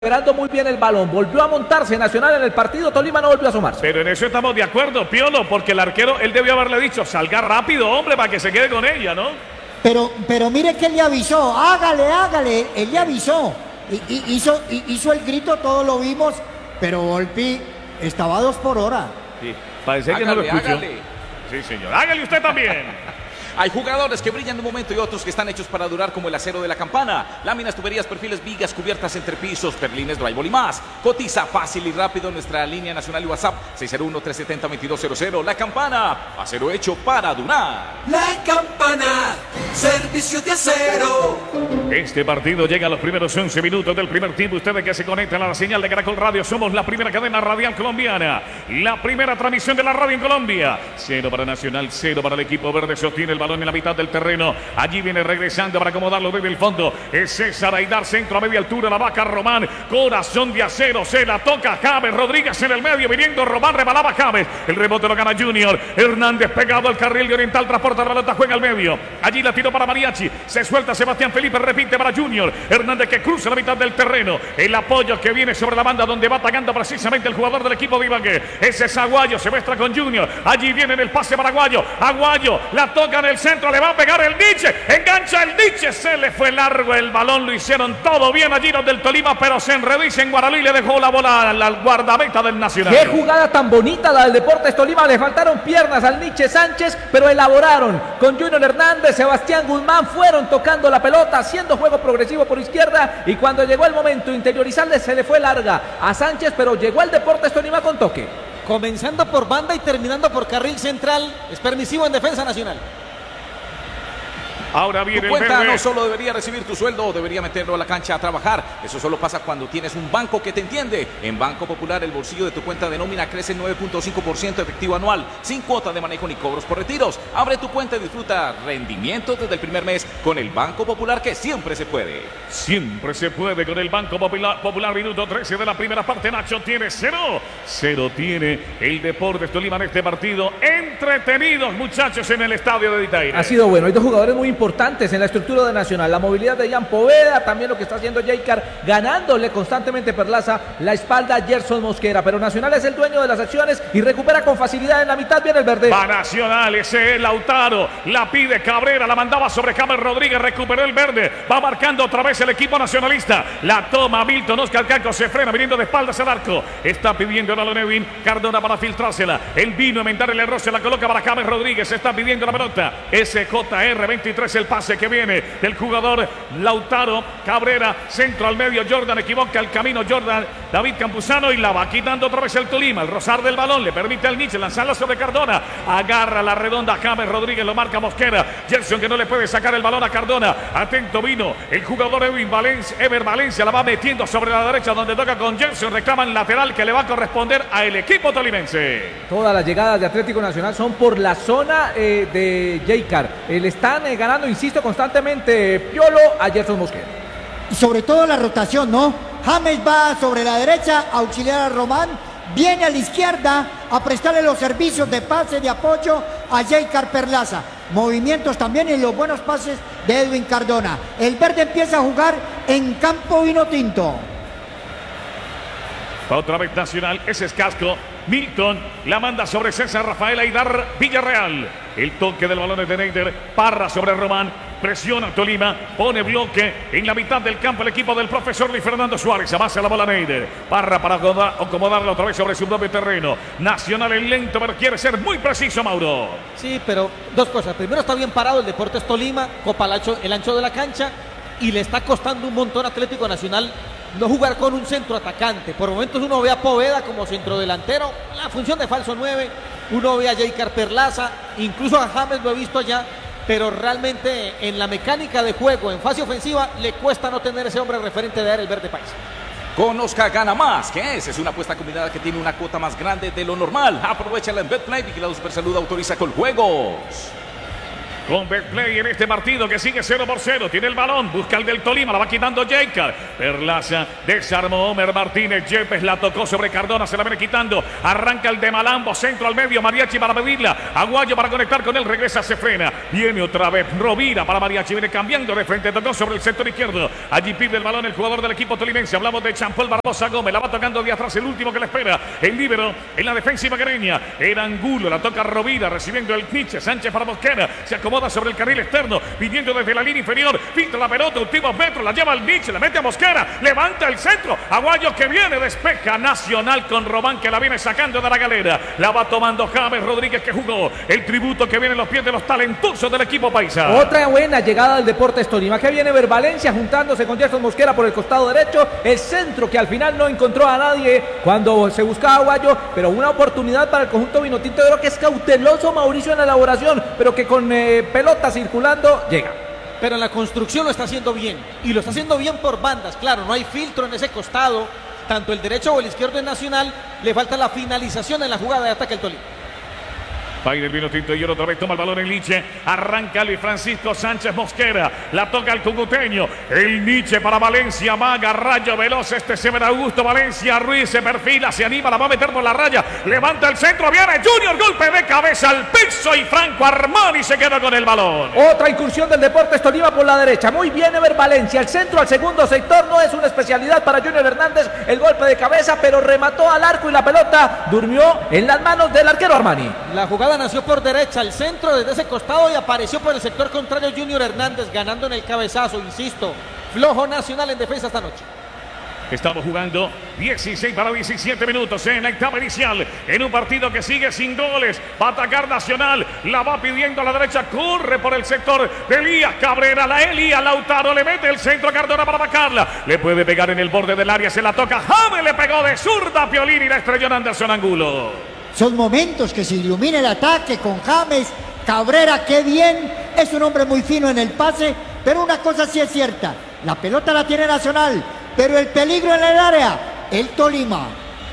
Recuperando muy bien el balón, volvió a montarse Nacional en el partido, Tolima no volvió a asomarse. Pero en eso estamos de acuerdo, Piolo, porque el arquero, él debió haberle dicho, salga rápido, hombre, para que se quede con ella, ¿no? Pero mire que él le avisó, hágale, él le avisó. Hizo el grito, todos lo vimos, pero Volpi estaba a 2 por hora. Sí, parece que no lo escuchó. Sí, señor, hágale usted también. Hay jugadores que brillan de un momento y otros que están hechos para durar, como el acero de la campana. Láminas, tuberías, perfiles, vigas, cubiertas, entrepisos, perlines, drywall y más. Cotiza fácil y rápido en nuestra línea nacional y WhatsApp 601-370-2200. La Campana, acero hecho para durar. La Campana, servicio de acero. Este partido llega a los primeros 11 minutos del primer tiempo. Ustedes que se conectan a la señal de Caracol Radio, somos la primera cadena radial colombiana, la primera transmisión de la radio en Colombia. 0 para Nacional, 0 para el equipo verde. Sostiene el balón en la mitad del terreno. Allí viene regresando para acomodarlo desde el fondo. Es César Aidar, centro a media altura. La vaca Román, corazón de acero. Se la toca James Rodríguez en el medio. Viniendo Román, rebalaba James. El rebote lo gana Junior. Hernández pegado al carril de Oriental. Transporta la pelota, juega al medio. Allí la tiró para Mariachi. Se suelta Sebastián Felipe, repite para Junior. Hernández que cruza la mitad del terreno. El apoyo que viene sobre la banda donde va atacando precisamente el jugador del equipo de Ibagué. Ese es Aguayo. Se muestra con Junior. Allí viene en el pase para Aguayo. Aguayo la toca en el centro, le va a pegar el Nietzsche, engancha el Nietzsche, se le fue largo el balón, lo hicieron todo bien allí los del Tolima, pero se enredó y se enguaraló y le dejó la bola al guardameta del Nacional. Qué jugada tan bonita la del Deportes Tolima, le faltaron piernas al Nietzsche Sánchez, pero elaboraron con Junior Hernández, Sebastián Guzmán, fueron tocando la pelota, haciendo juego progresivo por izquierda, y cuando llegó el momento interiorizarle se le fue larga a Sánchez, pero llegó al Deportes Tolima con toque. Comenzando por banda y terminando por carril central, es permisivo en defensa nacional. Ahora viene tu cuenta el verde. no solo debería recibir tu sueldo, debería meterlo a la cancha a trabajar. Eso solo pasa cuando tienes un banco que te entiende. En Banco Popular el bolsillo de tu cuenta de nómina crece 9.5% efectivo anual, sin cuota de manejo ni cobros por retiros. Abre tu cuenta y disfruta rendimientos desde el primer mes con el Banco Popular, que siempre se puede. Siempre se puede con el Banco Popular. Minuto 13 de la primera parte. Nacho tiene 0 tiene el Deportes Tolima en este partido. Entretenidos, muchachos, en el estadio de Itaire. Ha sido bueno, hay dos jugadores muy importantes en la estructura de Nacional, la movilidad de Jan Poveda, también lo que está haciendo Jaycar, ganándole constantemente Perlaza la espalda a Gerson Mosquera, pero Nacional es el dueño de las acciones y recupera con facilidad en la mitad, viene el verde. Va Nacional, ese es Lautaro, la pide Cabrera, la mandaba sobre James Rodríguez, recuperó el verde, va marcando otra vez el equipo nacionalista, la toma Milton, Oscar Canco se frena, viniendo de espaldas al arco, está pidiendo a Nevin Cardona para filtrársela, él vino a inventar el error, se la coloca para James Rodríguez, está pidiendo la pelota, SJR 23, el pase que viene del jugador Lautaro Cabrera, centro al medio, Jordan equivoca el camino, Jordan, David Campuzano, y la va quitando otra vez el Tolima, el rozar del balón le permite al Nietzsche lanzarla sobre Cardona, agarra la redonda James Rodríguez, lo marca Mosquera, Gerson que no le puede sacar el balón a Cardona, atento vino el jugador Ever Valencia, la va metiendo sobre la derecha donde toca con Gerson, reclaman lateral que le va a corresponder al equipo tolimense. Todas las llegadas de Atlético Nacional son por la zona de Jaycar, le están ganando, insisto, constantemente Piolo a Gerson Mosquera. Y sobre todo la rotación, ¿no? James va sobre la derecha a auxiliar a Román, viene a la izquierda a prestarle los servicios de pase, de apoyo a Jaycar Perlaza. Movimientos también en los buenos pases de Edwin Cardona. El verde empieza a jugar en campo vino tinto. Otra vez Nacional, ese es Casco. Milton la manda sobre César Rafael Aidar Villarreal. El toque del balón es de Neider. Parra sobre Román. Presiona Tolima. Pone bloque en la mitad del campo el equipo del profesor Luis Fernando Suárez. Avance la bola Neider. Parra para acomodarla otra vez sobre su propio terreno. Nacional es lento, pero quiere ser muy preciso, Mauro. Sí, pero dos cosas. Primero, está bien parado el Deportes Tolima. Copa el ancho de la cancha. Y le está costando un montón Atlético Nacional no jugar con un centro atacante. Por momentos uno ve a Poveda como centrodelantero, la función de falso 9, uno ve a Jaycar Perlaza, incluso a James lo he visto allá, pero realmente en la mecánica de juego, en fase ofensiva, le cuesta no tener ese hombre referente de dar el verde país. Conozca Gana Más, que es una apuesta combinada que tiene una cuota más grande de lo normal. Aprovechala en BetPlay, vigilado Supersalud, autoriza con juegos. con Betplay en este partido que sigue 0-0. Tiene el balón, busca el del Tolima, la va quitando Jacob. Perlaza, desarmó Homer Martínez. Yepes la tocó sobre Cardona, se la viene quitando. Arranca el de Malambo, centro al medio. Mariachi para medirla. Aguayo para conectar con él, regresa, se frena. Viene otra vez Rovira para Mariachi, viene cambiando de frente, tocó sobre el sector izquierdo. Allí pide el balón el jugador del equipo tolimense. Hablamos de Champol Barbosa Gómez, la va tocando de atrás, el último que le espera. El líbero en la defensiva guereña. Era Angulo, la toca Rovira, recibiendo el Nietzsche. Sánchez para Mosquera, se acomoda sobre el carril externo, pidiendo desde la línea inferior, filtra la pelota, últimos metros, la lleva al Nietzsche, la mete a Mosquera, levanta el centro, Aguayo que viene, despeja Nacional con Román que la viene sacando de la galera, la va tomando James Rodríguez que jugó el tributo que viene en los pies de los talentosos del equipo paisa. Otra buena llegada del Deportes Tolima, que viene Ver Valencia juntándose con Gerson Mosquera por el costado derecho, el centro que al final no encontró a nadie cuando se buscaba Aguayo, pero una oportunidad para el conjunto vinotinto. Yo creo que es cauteloso Mauricio en la elaboración, pero que con pelota circulando llega. Pero en la construcción lo está haciendo bien, y lo está haciendo bien por bandas, claro, no hay filtro en ese costado, tanto el derecho o el izquierdo es Nacional, le falta la finalización en la jugada de ataque al Tolima. Va a ir el vinotinto y otra vez toma el balón en Liche. Arranca Luis Francisco Sánchez Mosquera. La toca el cucuteño. El Nietzsche para Valencia. Maga, rayo veloz. Este se verá Augusto Valencia. Ruiz se perfila, se anima, la va a meter por la raya. Levanta el centro. Viene Junior. Golpe de cabeza al piso. Y Franco Armani se queda con el balón. Otra incursión del Deportes Tolima por la derecha. Muy bien Ever Valencia. El centro al segundo sector. No es una especialidad para Junior Hernández. El golpe de cabeza, pero remató al arco y la pelota durmió en las manos del arquero Armani. La jugada nació por derecha, el centro desde ese costado y apareció por el sector contrario Junior Hernández ganando en el cabezazo, insisto, flojo Nacional en defensa esta noche. Estamos jugando 16 para 17 minutos en la etapa inicial, en un partido que sigue sin goles. Va a atacar Nacional, la va pidiendo a la derecha, corre por el sector de Elías Cabrera, la Elías Lautaro, le mete el centro a Cardona para atacarla, le puede pegar en el borde del área, se la toca James, le pegó de zurda Piolín y la estrelló en Anderson Angulo. Son momentos que se ilumina el ataque con James. Cabrera, qué bien, es un hombre muy fino en el pase, pero una cosa sí es cierta, la pelota la tiene Nacional, pero el peligro en el área, el Tolima.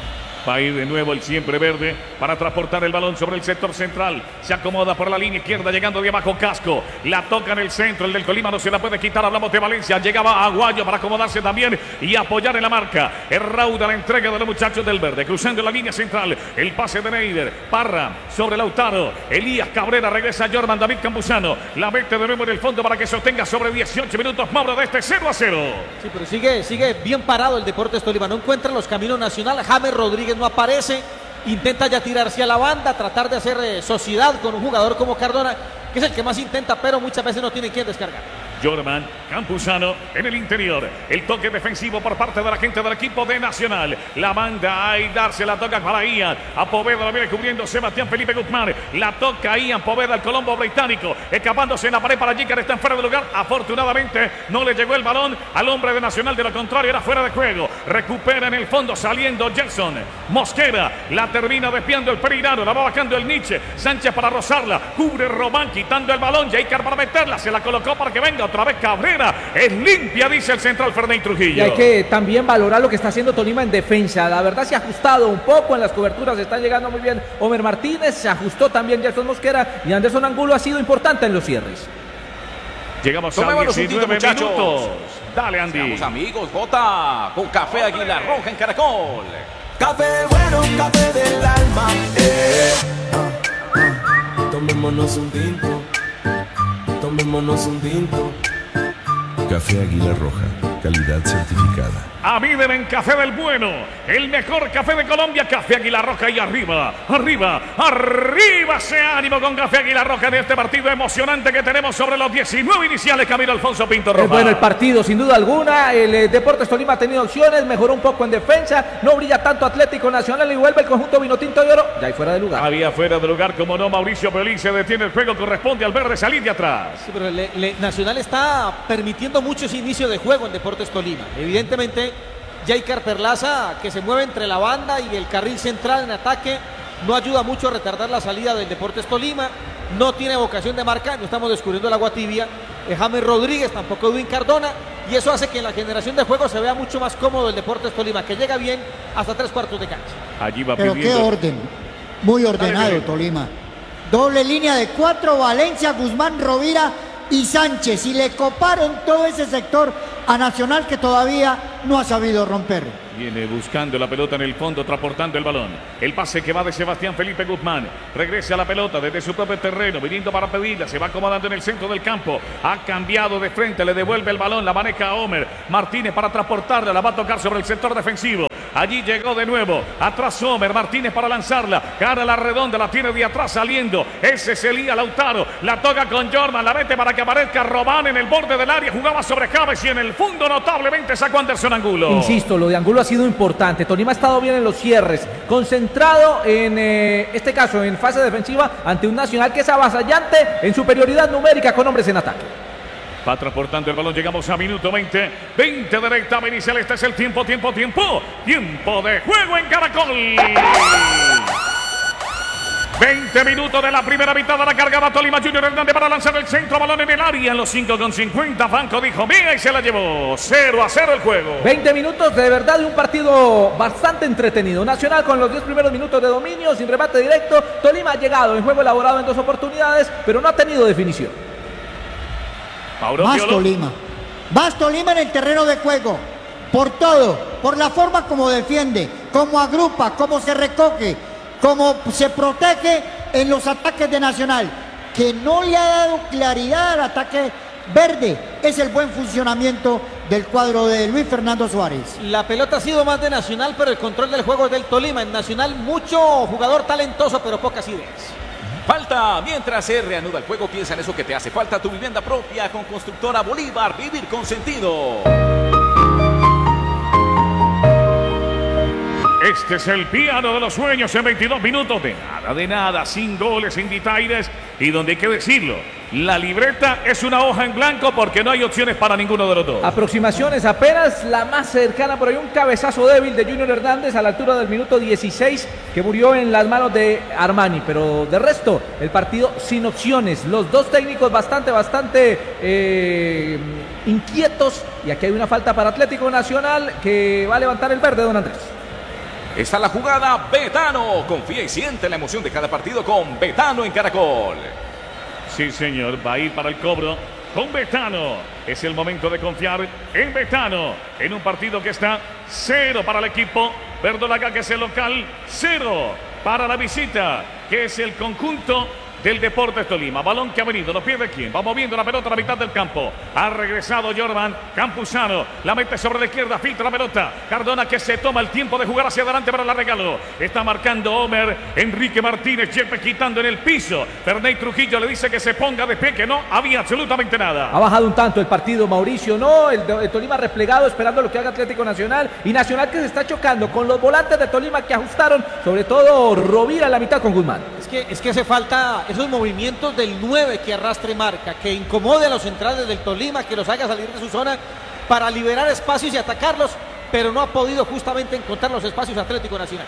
Va a ir de nuevo el siempre verde para transportar el balón sobre el sector central. Se acomoda por la línea izquierda, llegando de abajo Casco. La toca en el centro, el del Tolima no se la puede quitar. Hablamos de Valencia, llegaba Aguayo para acomodarse también y apoyar en la marca. Es rauda la entrega de los muchachos del verde, cruzando la línea central. El pase de Neider, Parra sobre Lautaro. Elías Cabrera, regresa Jordan David Campuzano. La mete de nuevo en el fondo para que sostenga sobre 18 minutos Mauro de este 0-0. Sí, pero sigue bien parado el Deportes Tolima, no encuentra los caminos Nacional. James Rodríguez no aparece, intenta ya tirarse a la banda, tratar de hacer sociedad con un jugador como Cardona, que es el que más intenta, pero muchas veces no tiene quien descargar. Jordan Campuzano en el interior. El toque defensivo por parte de la gente del equipo de Nacional. La manda a Aidar, se la toca para Ian. A Poveda la viene cubriendo Sebastián Felipe Guzmán. La toca Ian Poveda, el colombo británico. Escapándose en la pared para Jicar, está en fuera de lugar. Afortunadamente no le llegó el balón al hombre de Nacional. De lo contrario, era fuera de juego. Recupera en el fondo saliendo Gerson Mosquera. La termina desviando el Pereirano. La va bajando el Nietzsche. Sánchez para rozarla. Cubre Román quitando el balón. Jicar para meterla. Se la colocó para que venga otra vez Cabrera. Es limpia, dice el central Fernández Trujillo. Y hay que también valorar lo que está haciendo Tolima en defensa. La verdad se ha ajustado un poco en las coberturas. Está llegando muy bien Homer Martínez. Se ajustó también Gerson Mosquera. Y Anderson Angulo ha sido importante en los cierres. Llegamos a 19 minutos. Dale, Andy. Seamos amigos, Jota, con Café Águila Roja en Caracol. Café bueno, café del alma. Tomémonos un tinto. Tomémonos un tinto. Café Águila Roja, calidad certificada. A mí deben café del bueno, el mejor café de Colombia, Café Águila Roja. Y arriba, arriba, arriba ese ánimo con Café Águila Roja en este partido emocionante que tenemos sobre los 19 iniciales. Camilo Alfonso Pinto Roja. Bueno, el partido sin duda alguna, el Deportes Tolima ha tenido opciones, mejoró un poco en defensa, no brilla tanto Atlético Nacional y vuelve el conjunto vinotinto de oro, ya hay fuera de lugar. Había fuera de lugar, como no, Mauricio Piolín se detiene el juego, corresponde al verde salir de atrás. Sí, pero Nacional está permitiendo mucho ese inicio de juego en Deportes Tolima. Evidentemente, Jaikar Perlaza, que se mueve entre la banda y el carril central en ataque, no ayuda mucho a retardar la salida del Deportes Tolima. No tiene vocación de marca, no estamos descubriendo el agua tibia. James Rodríguez, tampoco Edwin Cardona, y eso hace que en la generación de juego se vea mucho más cómodo el Deportes Tolima, que llega bien hasta 3/4 de cancha. Allí va Pero pidiendo. qué orden, muy ordenado Tolima. Doble línea de 4, Valencia, Guzmán, Rovira y Sánchez. Y le coparon todo ese sector a Nacional, que todavía no ha sabido romper. Viene buscando la pelota en el fondo, transportando el balón. El pase que va de Sebastián Felipe Guzmán. Regresa a la pelota desde su propio terreno, viniendo para pedirla. Se va acomodando en el centro del campo. Ha cambiado de frente, le devuelve el balón, la maneja a Homer Martínez para transportarla. La va a tocar sobre el sector defensivo. Allí llegó de nuevo. Atrás Homer Martínez para lanzarla. Cara a la redonda, la tiene de atrás saliendo. Ese es Elías Lautaro. La toca con Jordan. La mete para que aparezca Román en el borde del área. Jugaba sobre James y en el fondo notablemente sacó Anderson Angulo. Insisto, lo de Angulo ha sido importante. Tolima ha estado bien en los cierres. Concentrado en este caso en fase defensiva ante un Nacional que es avasallante en superioridad numérica con hombres en ataque. Va transportando el balón, llegamos a minuto 20 de recta inicial. Este es el tiempo de juego en Caracol. 20 minutos de la primera mitad de la cargada. Tolima, Junior Hernández para lanzar el centro, balón en el área en los 5:50. Franco dijo mía y se la llevó. 0-0 el juego. 20 minutos de verdad de un partido bastante entretenido. Nacional con los 10 primeros minutos de dominio, sin remate directo. Tolima ha llegado en juego elaborado en 2 oportunidades, pero no ha tenido definición. Más Tolima en el terreno de juego, por todo, por la forma como defiende, como agrupa, como se recoge, como se protege en los ataques de Nacional, que no le ha dado claridad al ataque verde. Es el buen funcionamiento del cuadro de Luis Fernando Suárez. La pelota ha sido más de Nacional, pero el control del juego es del Tolima. En Nacional mucho jugador talentoso, pero pocas ideas. Falta, mientras se reanuda el juego, piensa en eso que te hace falta, tu vivienda propia con Constructora Bolívar, vivir con sentido. Este es el piano de los sueños en 22 minutos. De nada, sin goles, sin detalles. Y donde hay que decirlo, la libreta es una hoja en blanco porque no hay opciones para ninguno de los dos. Aproximaciones apenas, la más cercana, por ahí un cabezazo débil de Junior Hernández a la altura del minuto 16 que murió en las manos de Armani. Pero de resto, el partido sin opciones. Los dos técnicos bastante inquietos. Y aquí hay una falta para Atlético Nacional que va a levantar el verde, don Andrés. Está la jugada, Betano. Confía y siente la emoción de cada partido con Betano en Caracol. Sí, señor, va a ir para el cobro con Betano. Es el momento de confiar en Betano. En un partido que está 0 para el equipo verdolaga, que es el local, 0 para la visita, que es el conjunto del Deportes Tolima. Balón que ha venido, lo pierde quién. Va moviendo la pelota a la mitad del campo. Ha regresado Jordan Campuzano. La mete sobre la izquierda, filtra la pelota. Cardona, que se toma el tiempo de jugar hacia adelante para la regalo. Está marcando Homer Enrique Martínez. Chepe quitando en el piso. Ferney Trujillo le dice que se ponga de pie, que no había absolutamente nada. Ha bajado un tanto el partido, Mauricio. No, el Tolima replegado esperando lo que haga Atlético Nacional. Y Nacional que se está chocando con los volantes de Tolima que ajustaron. Sobre todo Rovira en la mitad con Guzmán. Es que hace falta esos movimientos del 9 que arrastre marca, que incomode a los centrales del Tolima, que los haga salir de su zona para liberar espacios y atacarlos, pero no ha podido justamente encontrar los espacios Atlético Nacional.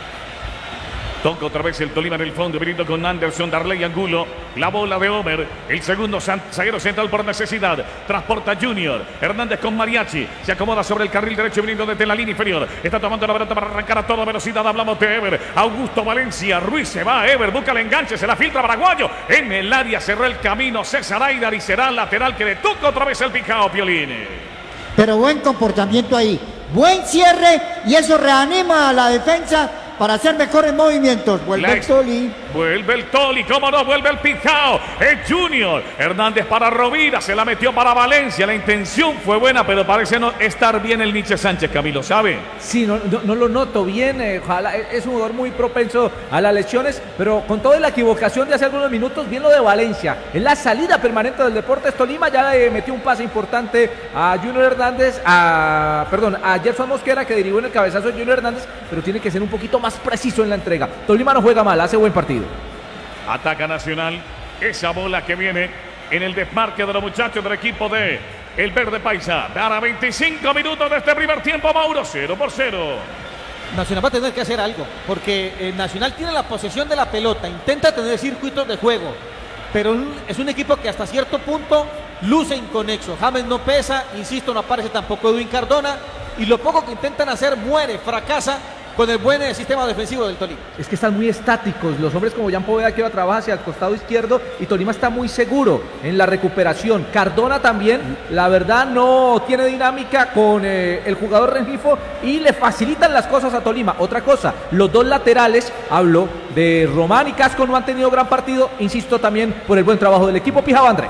Toca otra vez el Tolima en el fondo, viniendo con Anderson, Darley Angulo. La bola de Homer, el segundo zaguero central por necesidad. Transporta Junior. Hernández con Mariachi. Se acomoda sobre el carril derecho, viniendo desde la línea inferior. Está tomando la pelota para arrancar a toda velocidad. Hablamos de Ever. Augusto Valencia. Ruiz se va. Ever busca el enganche. Se la filtra Paraguayo. En el área cerró el camino César Aidar y será lateral que le toca otra vez el picao, Piolín. Pero buen comportamiento ahí. Buen cierre y eso reanima a la defensa para hacer mejores movimientos. Vuelve el Toli. Vuelve el Toli, cómo no, vuelve el Pijao. Es Junior. Hernández para Rovira, se la metió para Valencia. La intención fue buena, pero parece no estar bien el Nietzsche Sánchez, Camilo, ¿sabe? Sí, no lo noto bien. Ojalá, es un jugador muy propenso a las lesiones, pero con toda la equivocación de hace algunos minutos, bien lo de Valencia. En la salida permanente del Deportes Tolima ya le metió un pase importante a Junior Hernández, a Gerson Mosquera, que derivó en el cabezazo de Junior Hernández, pero tiene que ser un poquito más preciso en la entrega. Tolima no juega mal, hace buen partido. Ataca Nacional. Esa bola que viene en el desmarque de los muchachos del equipo de el Verde Paisa. Dará 25 minutos de este primer tiempo, Mauro. 0-0. Nacional va a tener que hacer algo, porque Nacional tiene la posesión de la pelota, intenta tener circuitos de juego, pero es un equipo que hasta cierto punto luce inconexo. James no pesa, insisto, no aparece tampoco Edwin Cardona, y lo poco que intentan hacer muere, fracasa, con el buen sistema defensivo del Tolima. Es que están muy estáticos los hombres como Jan Poveda, que va a trabajar hacia el costado izquierdo, y Tolima está muy seguro en la recuperación. Cardona también, la verdad, no tiene dinámica con el jugador Rengifo y le facilitan las cosas a Tolima. Otra cosa, los dos laterales, hablo de Román y Casco, no han tenido gran partido, insisto, también por el buen trabajo del equipo. Pijao Andrés.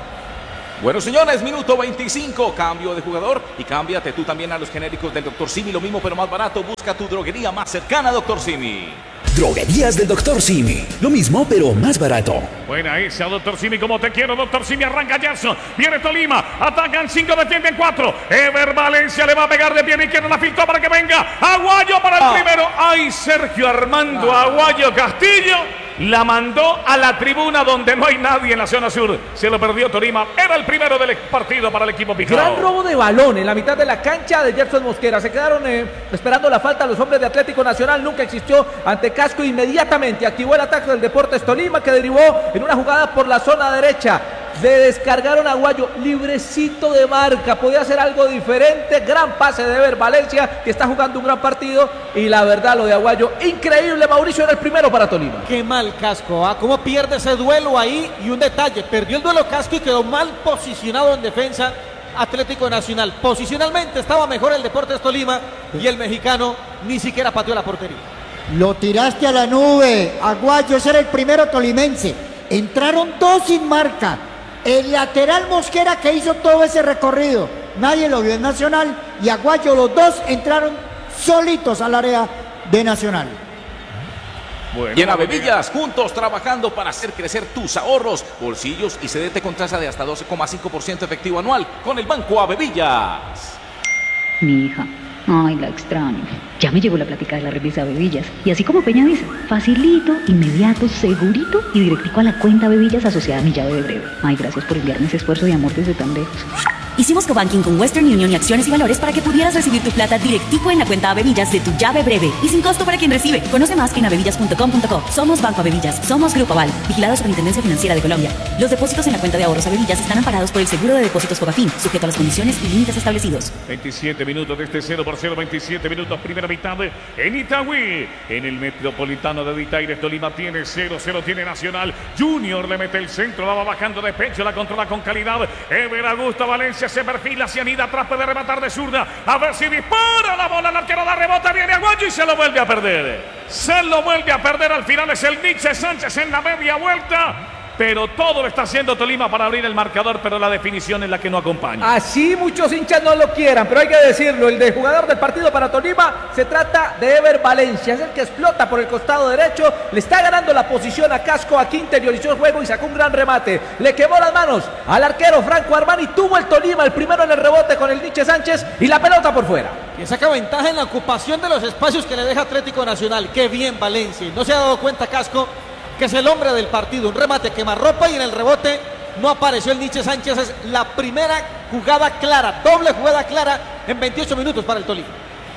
Bueno, señores, minuto 25, cambio de jugador y cámbiate tú también a los genéricos del Dr. Simi, lo mismo pero más barato. Busca tu droguería más cercana, Dr. Simi. Droguerías del Dr. Simi, lo mismo pero más barato. Buena esa, Dr. Simi, como te quiero, Dr. Simi. Arranca Gerson, viene Tolima, atacan 5, defienden 4. Ever Valencia le va a pegar de pierna izquierda, la filtró para que venga Aguayo para el primero. ¡Ay, Sergio Armando Aguayo Castillo! La mandó a la tribuna donde no hay nadie en la zona sur. Se lo perdió Tolima. Era el primero del partido para el equipo Pijao. Gran robo de balón en la mitad de la cancha de Gerson Mosquera. Se quedaron esperando la falta los hombres de Atlético Nacional. Nunca existió ante Casco. Inmediatamente activó el ataque del Deportes Tolima, que derivó en una jugada por la zona derecha. Se descargaron a Aguayo, librecito de marca, podía hacer algo diferente. Gran pase de Ever Valencia, que está jugando un gran partido. Y la verdad, lo de Aguayo, increíble. Mauricio, era el primero para Tolima. Qué mal Casco, ¿ah? Cómo pierde ese duelo ahí. Y un detalle, perdió el duelo Casco y quedó mal posicionado en defensa Atlético Nacional. Posicionalmente estaba mejor el Deportes Tolima y el mexicano ni siquiera pateó la portería. Lo tiraste a la nube, Aguayo. Ese era el primero tolimense. Entraron dos sin marca. El lateral Mosquera, que hizo todo ese recorrido, nadie lo vio en Nacional, y Aguayo, los dos entraron solitos al área de Nacional. Bueno, y en Avevillas, juntos trabajando para hacer crecer tus ahorros, bolsillos, y cedete con tasa de hasta 12,5% efectivo anual con el Banco Avevillas. Mi hija, ay, la extraño. Ya me llegó la plática de la revista Avevillas. Y así como Peña dice, facilito, inmediato, segurito y directico a la cuenta Avevillas asociada a mi llave de breve. Ay, gracias por enviarme ese esfuerzo de amor desde tan lejos. Hicimos cobanking con Western Union y Acciones y Valores para que pudieras recibir tu plata directico en la cuenta Avevillas de tu llave breve y sin costo para quien recibe. Conoce más en avevillas.com.co. Somos Banco Avevillas, somos Grupo Aval, vigilado Superintendencia Financiera de Colombia. Los depósitos en la cuenta de ahorros Avevillas están amparados por el Seguro de Depósitos Fogafín, sujeto a las condiciones y límites establecidos. 27 minutos de este 0-0, 27 minutos, primera mitad en Itagüí. En el Metropolitano de Ditaires, Tolima tiene 0-0, tiene Nacional. Junior le mete el centro, la va bajando de pecho, la controla con calidad. Ever Augusto Valencia se perfila hacia Anida, atrás puede rematar de zurda, a ver si dispara la bola, el arquero da rebota, viene Aguayo y se lo vuelve a perder. Se lo vuelve a perder, al final es el Nietzsche Sánchez en la media vuelta. Pero todo lo está haciendo Tolima para abrir el marcador, pero la definición es la que no acompaña. Así muchos hinchas no lo quieran, pero hay que decirlo, el de jugador del partido para Tolima se trata de Ever Valencia, es el que explota por el costado derecho, le está ganando la posición a Casco, aquí interiorizó el juego y sacó un gran remate, le quemó las manos al arquero Franco Armani, tuvo el Tolima el primero en el rebote con el Nietzsche Sánchez y la pelota por fuera. Y saca ventaja en la ocupación de los espacios que le deja Atlético Nacional. Qué bien Valencia, no se ha dado cuenta Casco que es el hombre del partido, un remate quemarropa y en el rebote no apareció el Nietzsche Sánchez. Es la primera jugada clara, doble jugada clara en 28 minutos para el Tolima.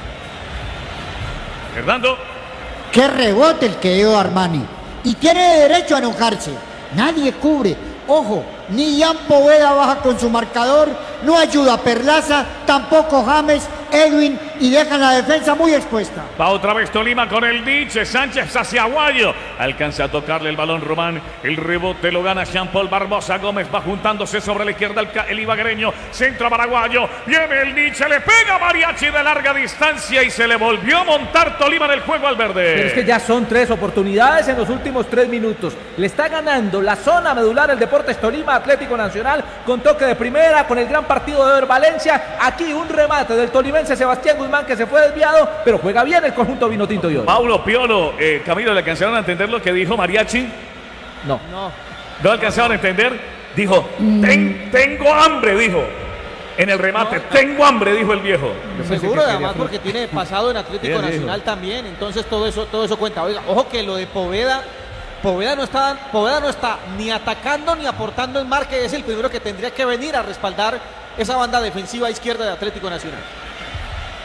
Fernando. Qué rebote el que dio Armani, y tiene derecho a enojarse, nadie cubre, ojo, ni Jan Poveda baja con su marcador, no ayuda a Perlaza, tampoco James, Edwin, y dejan la defensa muy expuesta. Va otra vez Tolima con el Nietzsche Sánchez hacia Aguayo. Alcanza a tocarle el balón Román. El rebote lo gana Jean-Paul Barbosa. Gómez va juntándose sobre la izquierda el ibaguereño. Centro para Aguayo. Viene el Nietzsche, le pega Mariachi de larga distancia y se le volvió a montar Tolima en el juego al verde. Pero es que ya son 3 oportunidades en los últimos 3 minutos. Le está ganando la zona medular el Deportes Tolima, Atlético Nacional, con toque de primera, con el gran partido de Ever Valencia. Aquí un remate del tolimense Sebastián Guzmán, que se fue desviado, pero juega bien el conjunto vinotinto y oro. Paulo Piolo, Camilo, ¿le alcanzaron a entender lo que dijo Mariachi? No. ¿No alcanzaron a entender? Dijo, tengo hambre, dijo. En el remate, tengo hambre, dijo el viejo. Seguro, además, porque tiene pasado en Atlético Nacional también, entonces todo eso cuenta. Oiga, ojo que lo de Poveda no está ni atacando ni aportando en marca, y es el primero que tendría que venir a respaldar esa banda defensiva izquierda de Atlético Nacional.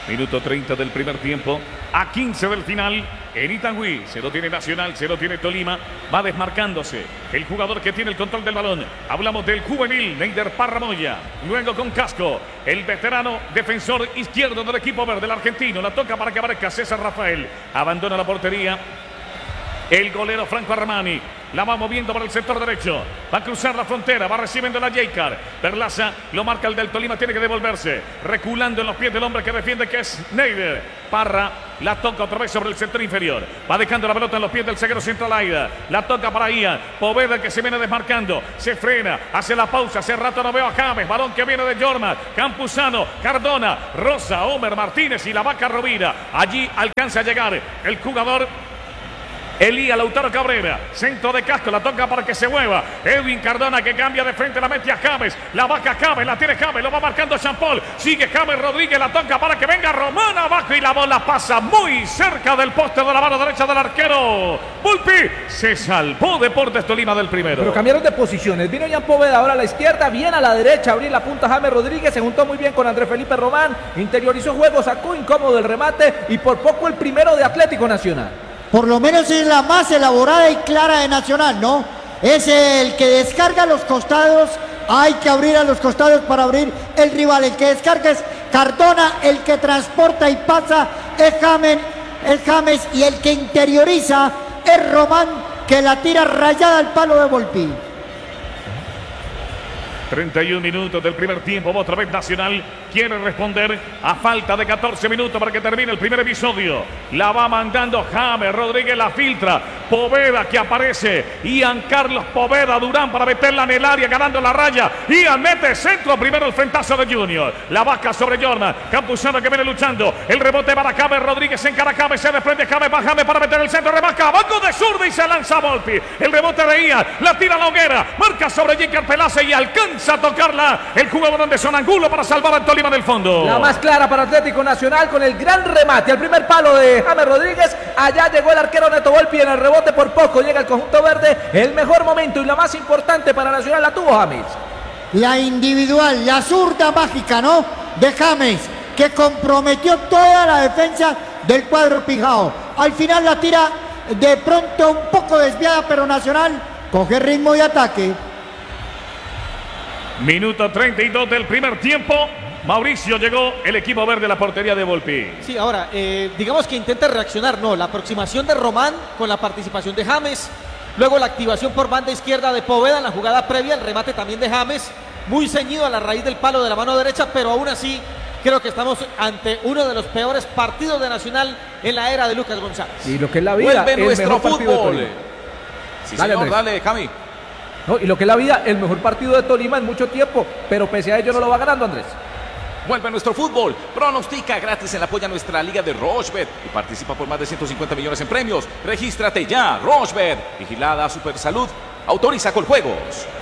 Minuto 30 del primer tiempo, a 15 del final. En Itagüí, se lo tiene Nacional, se lo tiene Tolima. Va desmarcándose el jugador que tiene el control del balón. Hablamos del juvenil, Neider Parramoya. Luego con Casco, el veterano defensor izquierdo del equipo verde, el argentino. La toca para que aparezca César Rafael. Abandona la portería el golero Franco Armani. La va moviendo por el sector derecho. Va a cruzar la frontera. Va recibiendo la Jaycar. Perlaza lo marca el del Tolima. Tiene que devolverse. Reculando en los pies del hombre que defiende, que es Neider. Parra la toca otra vez sobre el sector inferior. Va dejando la pelota en los pies del zaguero central Aida. La toca para Ian. Poveda que se viene desmarcando. Se frena. Hace la pausa. Hace rato no veo a James. Balón que viene de Jorma. Campuzano. Cardona. Rosa. Homer Martínez y la Vaca Rovira. Allí alcanza a llegar el jugador Elías Lautaro Cabrera, centro de Casco, la toca para que se mueva. Edwin Cardona que cambia de frente, la mete a James. La vaca James, la tiene James, lo va marcando Champol. Sigue James Rodríguez, la toca para que venga Román abajo y la bola pasa muy cerca del poste de la mano derecha del arquero. Volpi se salvó Deportes Tolima del primero. Pero cambiaron de posiciones. Vino Jan Poveda ahora a la izquierda, bien a la derecha, abrir la punta James Rodríguez. Se juntó muy bien con Andrés Felipe Román. Interiorizó juego, sacó incómodo el remate y por poco el primero de Atlético Nacional. Por lo menos es la más elaborada y clara de Nacional, ¿no? Es el que descarga los costados. Hay que abrir a los costados para abrir el rival. El que descarga es Cardona, el que transporta y pasa es James y el que interioriza es Román, que la tira rayada al palo de Volpi. 31 minutos del primer tiempo. Otra vez Nacional quiere responder a falta de 14 minutos para que termine el primer episodio. La va mandando James Rodríguez, la filtra. Poveda que aparece. Ian Carlos Poveda Durán para meterla en el área, ganando la raya. Ian mete centro. Primero el frentazo de Junior. La vaca sobre Jorma. Campuzano que viene luchando. El rebote para James Rodríguez. Encara James. Se desprende James. Va James para meter el centro. Rebaca. Banco de zurda y se lanza Volpi. El rebote de Ian. La tira a la hoguera. Marca sobre J.K. Pelaza y alcanza a tocarla el jugador de Sonangulo para salvar al Tolima del fondo. La más clara para Atlético Nacional con el gran remate al primer palo de James Rodríguez. Allá llegó el arquero Neto Volpi en el rebote, por poco llega el conjunto verde. El mejor momento y la más importante para Nacional la tuvo James. La individual, la zurda mágica, ¿no? De James, que comprometió toda la defensa del cuadro pijao. Al final la tira de pronto un poco desviada, pero Nacional coge ritmo de ataque. Minuto 32 del primer tiempo. Mauricio, llegó el equipo verde a la portería de Volpi. Sí, ahora, digamos que intenta reaccionar, no, la aproximación de Román con la participación de James, luego la activación por banda izquierda de Poveda en la jugada previa, el remate también de James, muy ceñido a la raíz del palo de la mano derecha, pero aún así creo que estamos ante uno de los peores partidos de Nacional en la era de Lucas González. Y lo que es la vida, vuelve el nuestro mejor partido de fútbol. Tolima. Sí, Dale, señor, Andrés. dale, Cami. No, y lo que es la vida, el mejor partido de Tolima en mucho tiempo, pero pese a ello no lo va ganando, Andrés. Vuelve nuestro fútbol. Pronostica gratis en la apoya nuestra liga de Rochebet y participa por más de 150 millones en premios. Regístrate ya, Rochebet. Vigilada Supersalud. Autoriza con juegos.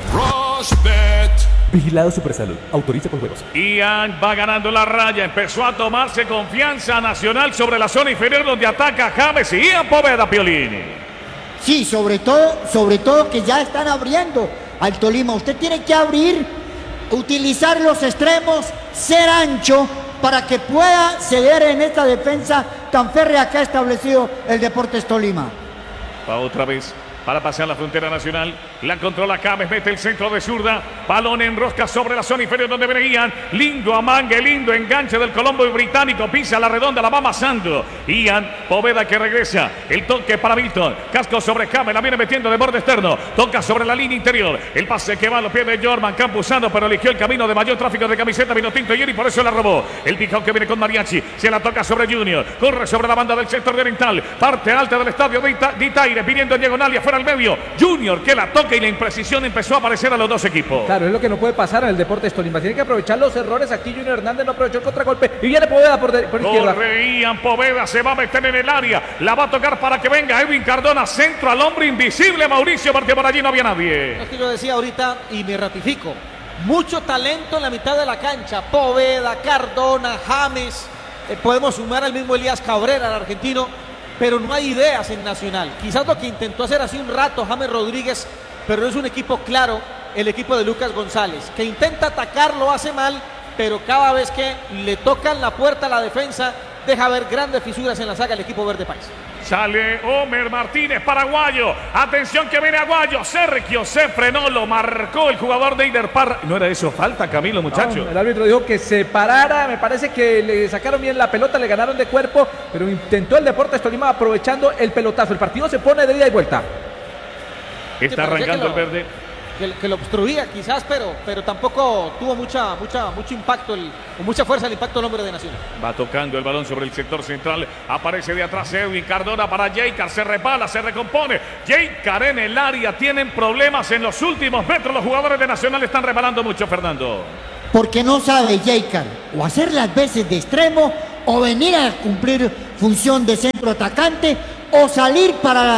Rochebet. Vigilado Supersalud. Autoriza con juegos. Ian va ganando la raya. Empezó a tomarse confianza Nacional sobre la zona inferior donde ataca James y Ian Poveda, Piolini. Sí, sobre todo que ya están abriendo al Tolima. Usted tiene que abrir, utilizar los extremos, ser ancho para que pueda ceder en esta defensa tan férrea que ha establecido el Deportes Tolima. Va otra vez para pasar la frontera nacional. La controla James, mete el centro de zurda. Balón en rosca sobre la zona inferior donde viene Ian. Lindo amangue, lindo enganche del Colombo británico. Pisa la redonda, la va amasando. Ian Poveda que regresa. El toque para Milton. Casco sobre James, la viene metiendo de borde externo. Toca sobre la línea interior. El pase que va a los pies de Jorman Campuzano, pero eligió el camino de mayor tráfico de camiseta Vinotinto y por eso la robó. El pijao que viene con Mariachi. Se la toca sobre Junior. Corre sobre la banda del sector oriental. Parte alta del estadio de Itaire, pidiendo en diagonal y afuera al medio. Junior que la toca y la imprecisión empezó a aparecer a los dos equipos. Claro, es lo que no puede pasar en el Deportes Tolima. Tiene que aprovechar los errores. Aquí Junior Hernández no aprovechó el contragolpe y viene Poveda por izquierda. Corre Ian Poveda, se va a meter en el área. La va a tocar para que venga Edwin Cardona. Centro al hombre invisible Mauricio, porque por allí no había nadie. Es que yo decía ahorita y me ratifico. Mucho talento en la mitad de la cancha. Poveda, Cardona, James. Podemos sumar al mismo Elías Cabrera, el argentino. Pero no hay ideas en Nacional. Quizás lo que intentó hacer hace un rato James Rodríguez, pero no es un equipo claro el equipo de Lucas González, que intenta atacar, lo hace mal pero cada vez que le tocan la puerta a la defensa, deja ver grandes fisuras en la saga el equipo verde país. Sale Homer Martínez, paraguayo. Atención que viene Aguayo. Sergio se frenó, lo marcó el jugador de Eider Parra. ¿No era eso falta, Camilo, muchacho? No, el árbitro dijo que se parara. Me parece que le sacaron bien la pelota, le ganaron de cuerpo, pero intentó el Deportes Tolima aprovechando el pelotazo. El partido se pone de ida y vuelta. Está arrancando el verde. Que lo obstruía quizás, pero tampoco tuvo mucho impacto, mucha fuerza el impacto del hombre de Nacional. Va tocando el balón sobre el sector central. Aparece de atrás Edwin Cardona para Jaycar. Se repala, se recompone. Jaycar en el área. Tienen problemas en los últimos metros. Los jugadores de Nacional están reparando mucho, Fernando. Porque no sabe Jaycar o hacer las veces de extremo o venir a cumplir función de centro atacante o salir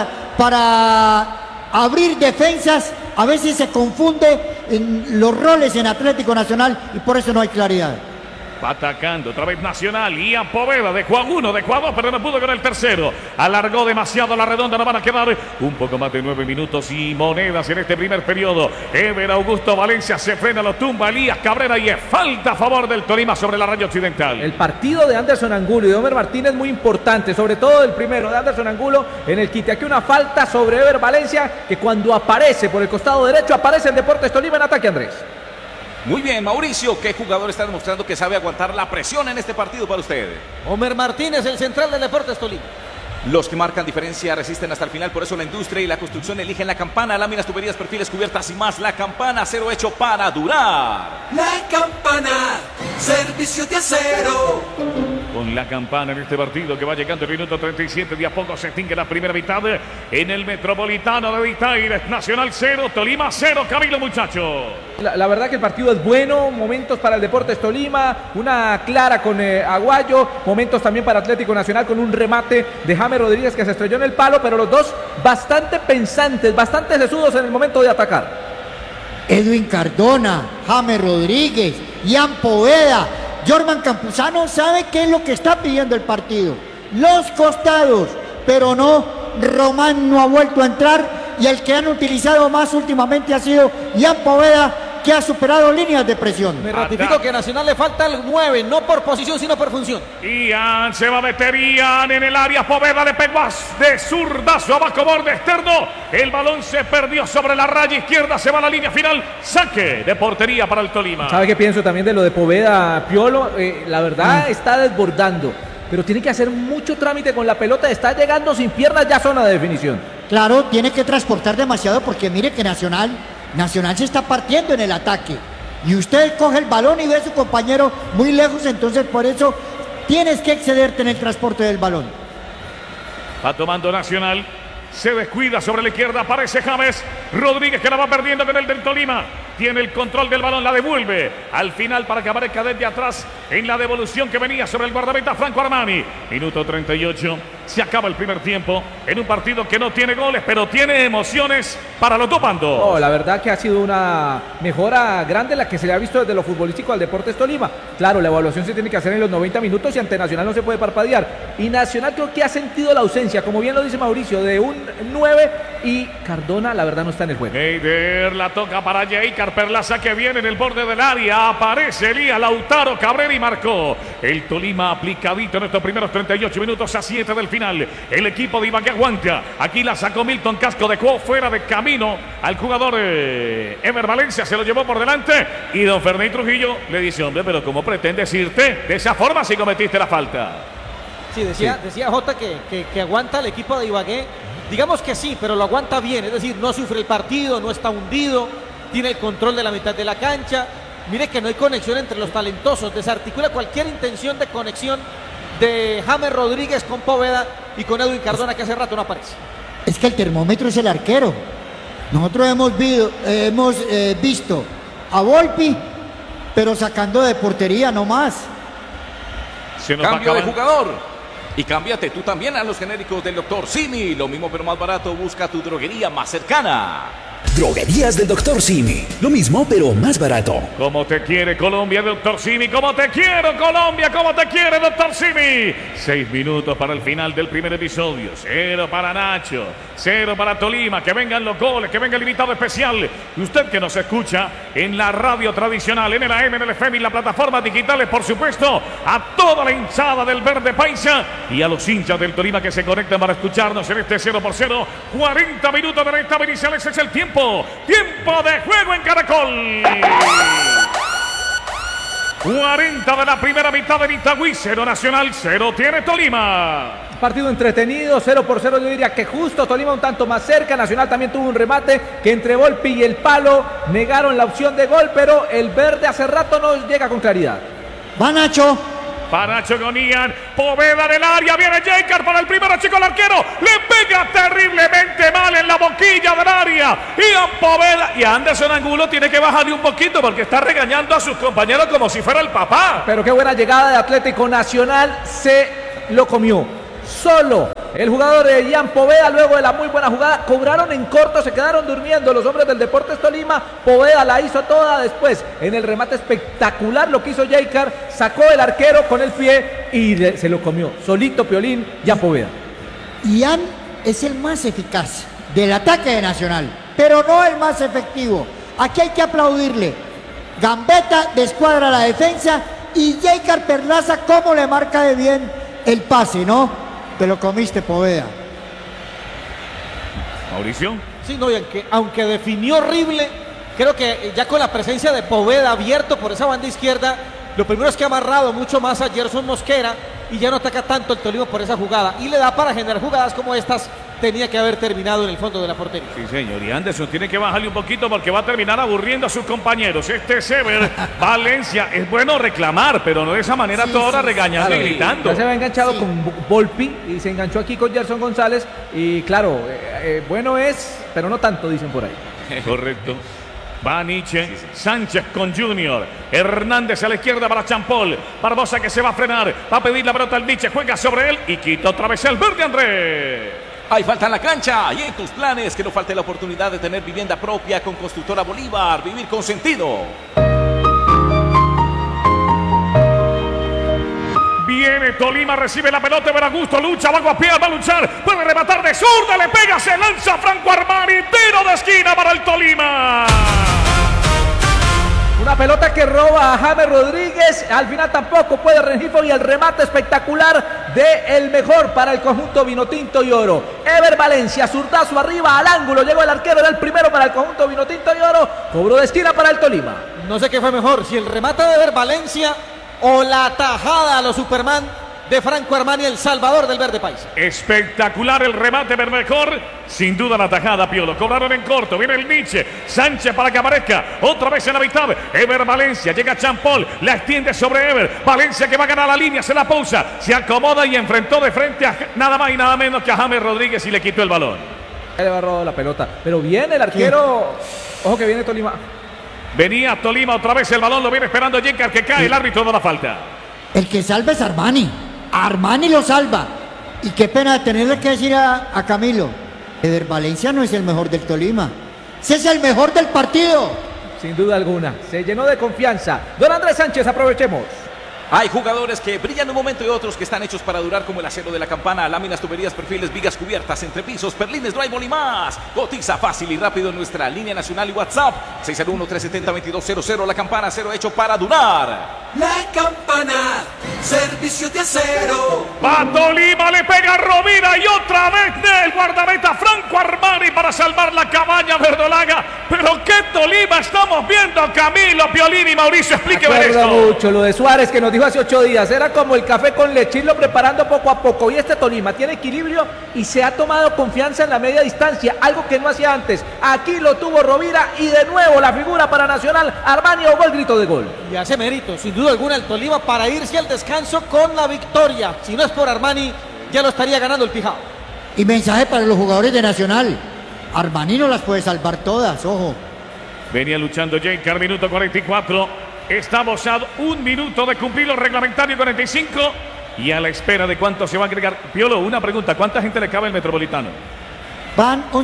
para abrir defensas. A veces se confunde en los roles en Atlético Nacional y por eso no hay claridad. Va atacando otra vez Nacional. Ian Poveda dejó a uno, dejó a dos, pero no pudo con el tercero. Alargó demasiado la redonda. No van a quedar un poco más de 9 minutos y monedas en este primer periodo. Ever Augusto Valencia se frena, lo tumba Elías Cabrera y es falta a favor del Tolima sobre la raya occidental. El partido de Anderson Angulo y de Homer Martínez muy importante, sobre todo el primero de Anderson Angulo en el quite. Aquí una falta sobre Ever Valencia que cuando aparece por el costado derecho aparece el Deportes Tolima en ataque, Andrés. Muy bien, Mauricio, ¿qué jugador está demostrando que sabe aguantar la presión en este partido para usted? Homer Martínez, el central del Deportes Tolima. Los que marcan diferencia resisten hasta el final, por eso la industria y la construcción eligen la Campana. Láminas, tuberías, perfiles, cubiertas y más. La Campana, acero hecho para durar. La Campana, servicio de acero. Con la Campana en este partido que va llegando el minuto 37. De a poco se extingue la primera mitad en el Metropolitano de Vitaires. Nacional 0, Tolima 0. Camilo, muchacho. La verdad que el partido es bueno, momentos para el Deportes Tolima, una clara con Aguayo, momentos también para Atlético Nacional con un remate de James Rodríguez que se estrelló en el palo, pero los dos bastante pensantes, bastante sesudos en el momento de atacar. Edwin Cardona, James Rodríguez, Ian Poveda, Jorman Campuzano sabe qué es lo que está pidiendo el partido. Los costados, pero no, Román no ha vuelto a entrar. Y el que han utilizado más últimamente ha sido Ian Poveda, que ha superado líneas de presión. Me ratifico que a Nacional le falta el 9, no por posición, sino por función. Ian se va a meter, Ian en el área. Poveda le pegó de zurdazo abajo, borde externo. El balón se perdió sobre la raya izquierda. Se va a la línea final. Saque de portería para el Tolima. ¿Sabe qué pienso también de lo de Poveda, Piolo? La verdad está desbordando, pero tiene que hacer mucho trámite con la pelota. Está llegando sin piernas, ya zona de definición. Claro, tiene que transportar demasiado porque mire que Nacional se está partiendo en el ataque. Y usted coge el balón y ve a su compañero muy lejos, entonces por eso tienes que excederte en el transporte del balón. Va tomando Nacional. Se descuida sobre la izquierda, aparece James Rodríguez que la va perdiendo con el del Tolima. Tiene el control del balón, la devuelve al final para que aparezca desde atrás en la devolución que venía sobre el guardameta Franco Armani. Minuto 38, se acaba el primer tiempo en un partido que no tiene goles, pero tiene emociones para los dos bandos. Oh, la verdad que ha sido una mejora grande la que se le ha visto desde lo futbolístico al Deportes Tolima. Claro, la evaluación se tiene que hacer en los 90 minutos y ante Nacional no se puede parpadear. Y Nacional creo que ha sentido la ausencia, como bien lo dice Mauricio, de un 9 y Cardona la verdad no está en el juego. Eider la toca para Jaycar Perlaza que viene en el borde del área. Aparece Elías Lautaro Cabrera y marcó. El Tolima aplicadito en estos primeros 38 minutos a 7 del final. El equipo de Ibagué aguanta. Aquí la sacó Milton Casco, dejó fuera de camino al jugador Ever Valencia, se lo llevó por delante y don Fernández Trujillo le dice: hombre, pero ¿cómo pretendes irte de esa forma si cometiste la falta? Sí, decía Jota que aguanta el equipo de Ibagué. Digamos que sí, pero lo aguanta bien, es decir, no sufre el partido, no está hundido, tiene el control de la mitad de la cancha. Mire que no hay conexión entre los talentosos, desarticula cualquier intención de conexión de James Rodríguez con Poveda y con Edwin Cardona, que hace rato no aparece. Es que el termómetro es el arquero. Nosotros hemos visto a Volpi, pero sacando de portería no más. Cambio de jugador. Y cámbiate tú también a los genéricos del Dr. Simi. Lo mismo pero más barato. Busca tu droguería más cercana. Droguerías del Dr. Simi. Lo mismo, pero más barato. Como te quiere Colombia, Dr. Simi. Como te quiero Colombia. Como te quiere Dr. Simi. 6 minutos para el final del primer episodio. 0 para Nacho. 0 para Tolima. Que vengan los goles. Que venga el invitado especial. Y usted que nos escucha en la radio tradicional, en el AM, en el FM y las plataformas digitales, por supuesto, a toda la hinchada del Verde Paisa y a los hinchas del Tolima que se conectan para escucharnos en este 0-0. 40 minutos de la etapa inicial. Ese es el tiempo. Tiempo de juego en Caracol. 40 de la primera mitad de Itagüí. 0 Nacional, 0 tiene Tolima. Partido entretenido, 0-0. Yo diría que justo. Tolima un tanto más cerca. Nacional también tuvo un remate que entre Volpi y el palo negaron la opción de gol, pero el verde hace rato no llega con claridad. Va Nacho. Para Nacho con Ian, Poveda del área, viene Jaker para el primero, chico el arquero, le pega terriblemente mal en la boquilla del área, Ian Poveda, y Anderson Angulo tiene que bajarle un poquito porque está regañando a sus compañeros como si fuera el papá. Pero qué buena llegada de Atlético Nacional, se lo comió. Solo el jugador de Ian Poveda, luego de la muy buena jugada, cobraron en corto, se quedaron durmiendo los hombres del Deportes Tolima. Poveda la hizo toda después. En el remate espectacular lo que hizo Jaker, sacó el arquero con el pie y se lo comió. Solito Piolín, Ian Poveda. Ian es el más eficaz del ataque de Nacional, pero no el más efectivo. Aquí hay que aplaudirle. Gambetta descuadra la defensa y Jaker Perlaza cómo le marca de bien el pase, ¿no? Te lo comiste, Poveda. Mauricio. Sí, no, y aunque definió horrible, creo que ya con la presencia de Poveda abierto por esa banda izquierda, lo primero es que ha amarrado mucho más a Gerson Mosquera y ya no ataca tanto el Tolima por esa jugada. Y le da para generar jugadas como estas. Tenía que haber terminado en el fondo de la portería. Sí, señor. Y Anderson tiene que bajarle un poquito porque va a terminar aburriendo a sus compañeros. Este Sever Valencia, es bueno reclamar, pero no de esa manera toda hora regañando y gritando. Ya se había enganchado con Volpi y se enganchó aquí con Gerson González. Y claro, bueno es, pero no tanto, dicen por ahí. Correcto. Va Nietzsche, Sánchez con Junior, Hernández a la izquierda para Champol, Barbosa que se va a frenar, va a pedir la pelota al Nietzsche, juega sobre él y quita otra vez el verde Andrés. Hay falta en la cancha y en tus planes que no falte la oportunidad de tener vivienda propia con Constructora Bolívar, vivir con sentido. Viene Tolima, recibe la pelota, Veragusto, lucha, va a guapear, va a luchar, puede rematar de zurda, le pega, se lanza Franco Armani, tiro de esquina para el Tolima. Una pelota que roba a James Rodríguez, al final tampoco puede Rengifo y el remate espectacular de el mejor para el conjunto vinotinto y oro. Ever Valencia, zurdazo arriba al ángulo, llegó el arquero, era el primero para el conjunto vinotinto y oro, cobró de esquina para el Tolima. No sé qué fue mejor, si el remate de Ever Valencia o la tajada a los Superman de Franco Armani, el salvador del Verde Paisa. Espectacular el remate del mejor, sin duda la tajada, Piolo. Cobraron en corto, viene el Nietzsche, Sánchez para que aparezca, otra vez en la mitad, Ever Valencia, llega Champol, la extiende sobre Ever, Valencia que va a ganar la línea, se la pausa, se acomoda y enfrentó de frente a nada más y nada menos que a James Rodríguez y le quitó el balón. Le va a robar la pelota, pero viene el arquero, ojo que viene Tolima. Venía Tolima otra vez, el balón lo viene esperando Jenker que cae, el árbitro da la falta. El que salva es Armani. Armani lo salva. Y qué pena tenerle que decir a Camilo, Ever Valencia no es el mejor del Tolima. Ese es el mejor del partido. Sin duda alguna, se llenó de confianza. Don Andrés Sánchez, aprovechemos. Hay jugadores que brillan un momento y otros que están hechos para durar, como el acero de la campana, láminas, tuberías, perfiles, vigas cubiertas, entrepisos, perlines, drywall y más. Cotiza fácil y rápido en nuestra línea nacional y WhatsApp 601-370-2200. La campana, acero hecho para durar. La campana, servicios de acero. Va Tolima, le pega a Rovira y otra vez del guardameta Franco Armani para salvar la cabaña verdolaga. Pero qué Tolima estamos viendo, Camilo, Piolín y Mauricio, explíqueme esto. Mucho lo de Suárez que nos dijo hace 8 días, era como el café con leche, irlo preparando poco a poco. Y este Tolima tiene equilibrio y se ha tomado confianza en la media distancia, algo que no hacía antes. Aquí lo tuvo Rovira y de nuevo la figura para Nacional, Armani ahogó el grito de gol. Y hace mérito, sin duda alguna, el Tolima para irse al descanso con la victoria. Si no es por Armani, ya lo estaría ganando el Pijao. Y mensaje para los jugadores de Nacional. Armani no las puede salvar todas, ojo. Venía luchando Jenker, minuto 44. Estamos a 1 minuto de cumplir los reglamentarios 45 y a la espera de cuánto se va a agregar. Piolo, una pregunta, ¿cuánta gente le cabe el Metropolitano? Van 11,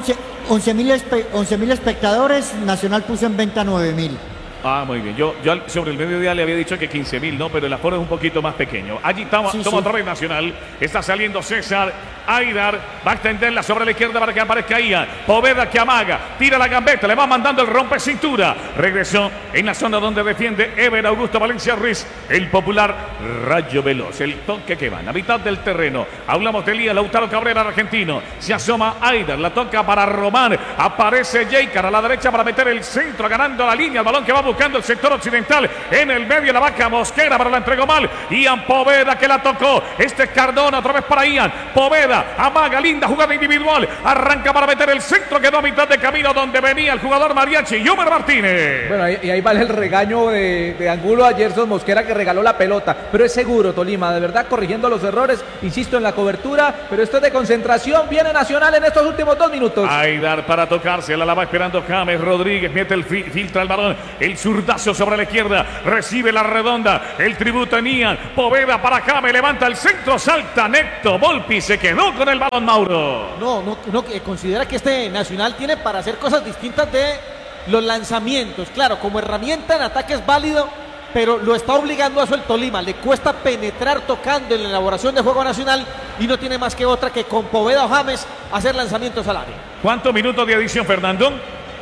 11.000 espectadores, Nacional puso en venta 9.000. Ah, muy bien. Yo sobre el mediodía le había dicho que 15.000, ¿no? Pero el aforo es un poquito más pequeño. Allí toma otra vez Nacional. Está saliendo César. Aidar va a extenderla sobre la izquierda para que aparezca Ian. Poveda que amaga. Tira la gambeta. Le va mandando el rompe cintura. Regresó en la zona donde defiende Ever Augusto Valencia Ruiz. El popular Rayo Veloz. El toque que va a mitad del terreno. Hablamos de Elías Lautaro Cabrera, argentino. Se asoma Aidar. La toca para Román. Aparece Jeicar a la derecha para meter el centro. Ganando la línea. El balón que va buscando el sector occidental. En el medio la vaca Mosquera, pero la entregó mal. Ian Poveda que la tocó. Este es Cardona, otra vez para Ian. Poveda amaga, linda jugada individual. Arranca para meter el centro. Quedó a mitad de camino donde venía el jugador Mariachi. Yomer Martínez. Bueno, y ahí vale el regaño de Angulo a Gerson Mosquera, que regaló la pelota. Pero es seguro, Tolima, de verdad, corrigiendo los errores. Insisto en la cobertura. Pero esto es de concentración. Viene Nacional en estos últimos 2 minutos. Aidar para tocarse. La va esperando James Rodríguez. Mete filtra el balón. El zurdazo sobre la izquierda. Recibe la redonda. El tributo en Ian. Poveda para James. Levanta el centro. Salta Neto. Volpi se quedó con el balón, Mauro. No, considera que este Nacional tiene para hacer cosas distintas de los lanzamientos. Claro, como herramienta en ataque es válido, pero lo está obligando a eso el Tolima. Le cuesta penetrar tocando en la elaboración de juego Nacional y no tiene más que otra que con Poveda o James hacer lanzamientos al área. ¿Cuántos minutos de adición, Fernando?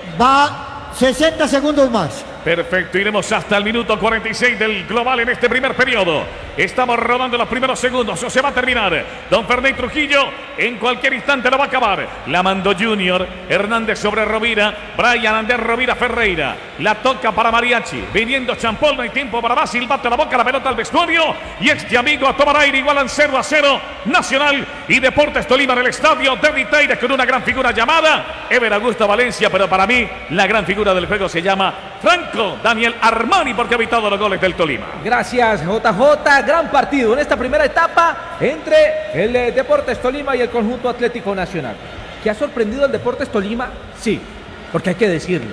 Va 60 segundos más. Perfecto, iremos hasta el minuto 46 del global en este primer periodo. Estamos rodando los primeros segundos, se va a terminar. Don Fernando Trujillo en cualquier instante lo va a acabar. La mandó Junior, Hernández sobre Rovira, Brian Ander Rovira Ferreira. La toca para Mariachi, viniendo Champol, no hay tiempo para más. Silbato la boca, la pelota al vestuario. Y este amigo a tomar aire, igualan 0-0. Nacional y Deportes Tolima en el estadio de Viteira con una gran figura llamada Ever Augusto Valencia, pero para mí la gran figura del juego se llama Franco Daniel Armani, porque ha evitado los goles del Tolima. Gracias, JJ. Gran partido en esta primera etapa entre el Deportes Tolima y el conjunto Atlético Nacional. ¿Que ha sorprendido el Deportes Tolima? Sí, porque hay que decirlo.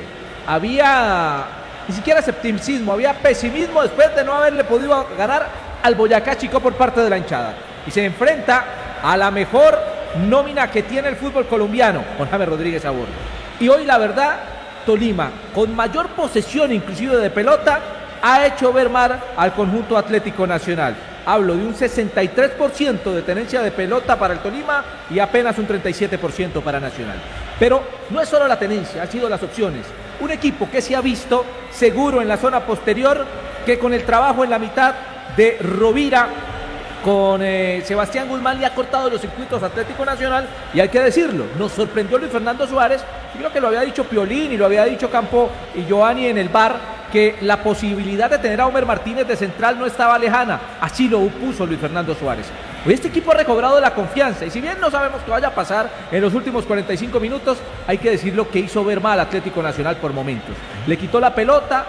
Había ni siquiera escepticismo, había pesimismo después de no haberle podido ganar al Boyacá Chico por parte de la hinchada. Y se enfrenta a la mejor nómina que tiene el fútbol colombiano, con James Rodríguez a bordo. Y hoy, la verdad, Tolima, con mayor posesión inclusive de pelota, ha hecho ver mal al conjunto Atlético Nacional. Hablo de un 63% de tenencia de pelota para el Tolima y apenas un 37% para Nacional. Pero no es solo la tenencia, han sido las opciones. Un equipo que se ha visto seguro en la zona posterior, que con el trabajo en la mitad de Rovira con Sebastián Guzmán le ha cortado los circuitos Atlético Nacional, y hay que decirlo, nos sorprendió Luis Fernando Suárez. Yo creo que lo había dicho Piolín y lo había dicho Campo y Giovanni en el bar, que la posibilidad de tener a Homer Martínez de central no estaba lejana. Así lo puso Luis Fernando Suárez. Hoy este equipo ha recobrado la confianza, y si bien no sabemos qué vaya a pasar en los últimos 45 minutos, hay que decirlo que hizo ver mal Atlético Nacional por momentos. Le quitó la pelota,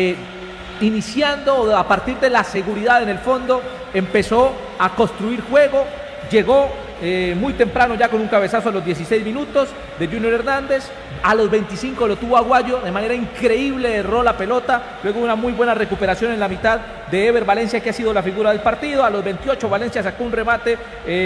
iniciando a partir de la seguridad en el fondo, empezó a construir juego, llegó muy temprano ya con un cabezazo a los 16 minutos de Junior Hernández. A los 25 lo tuvo Aguayo, de manera increíble erró la pelota, luego una muy buena recuperación en la mitad de Ever Valencia, que ha sido la figura del partido. A los 28 Valencia sacó un remate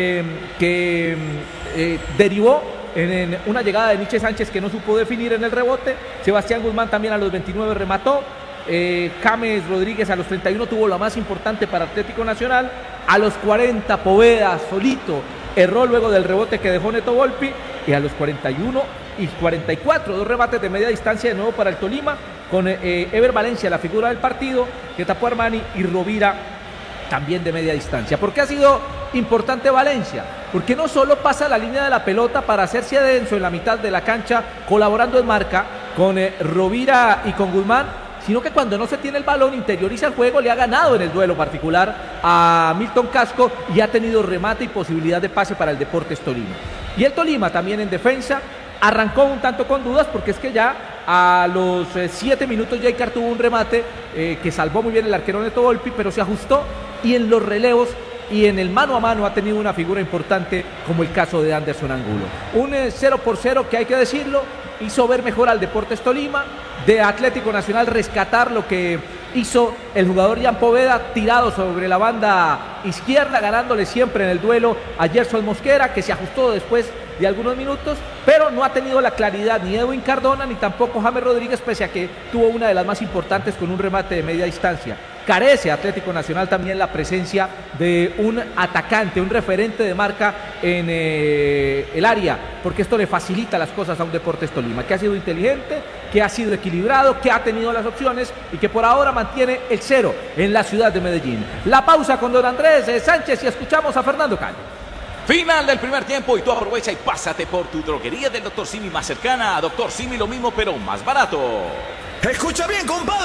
que derivó en una llegada de Nietzsche Sánchez, que no supo definir en el rebote. Sebastián Guzmán también a los 29 remató. James Rodríguez a los 31 tuvo lo más importante para Atlético Nacional. A los 40 Poveda solito erró luego del rebote que dejó Neto Volpi, y a los 41 y 44 dos remates de media distancia de nuevo para el Tolima, con Ever Valencia la figura del partido, que tapó a Armani, y Rovira también de media distancia. ¿Por qué ha sido importante Valencia? Porque no solo pasa la línea de la pelota para hacerse denso en la mitad de la cancha, colaborando en marca con Rovira y con Guzmán, sino que cuando no se tiene el balón interioriza el juego. Le ha ganado en el duelo particular a Milton Casco y ha tenido remate y posibilidad de pase para el Deportes Tolima. Y el Tolima también en defensa arrancó un tanto con dudas, porque es que ya a los 7 minutos Jeicar tuvo un remate que salvó muy bien el arquero Neto Volpi, pero se ajustó, y en los relevos y en el mano a mano ha tenido una figura importante, como el caso de Anderson Angulo. Un 0-0 que, hay que decirlo, hizo ver mejor al Deportes Tolima. De Atlético Nacional rescatar lo que hizo el jugador Ian Poveda, tirado sobre la banda izquierda, ganándole siempre en el duelo a Gerson Mosquera, que se ajustó después de algunos minutos, pero no ha tenido la claridad ni Edwin Cardona ni tampoco James Rodríguez, pese a que tuvo una de las más importantes con un remate de media distancia. Carece Atlético Nacional también la presencia de un atacante, un referente de marca en el área, porque esto le facilita las cosas a un Deportes Tolima, que ha sido inteligente, que ha sido equilibrado, que ha tenido las opciones y que por ahora mantiene el 0 en la ciudad de Medellín. La pausa con don Andrés Sánchez y escuchamos a Fernando Calle. Final del primer tiempo y tú aprovecha y pásate por tu droguería del Dr. Simi más cercana. Dr. Simi lo mismo pero más barato. Escucha bien, compadre.